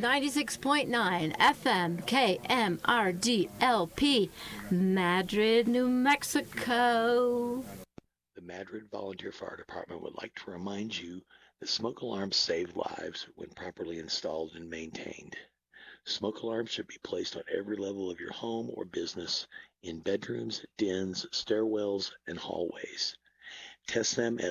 96.9 FM KMRDLP, Madrid, New Mexico. The Madrid Volunteer Fire Department would like to remind you that smoke alarms save lives when properly installed and maintained. Smoke alarms should be placed on every level of your home or business, in bedrooms, dens, stairwells, and hallways. Test them at